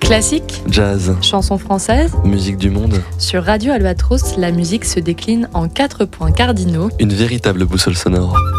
Classique, Jazz, chanson française. musique du monde, Sur Radio Albatros, la musique se décline en 4 points cardinaux. une véritable boussole sonore.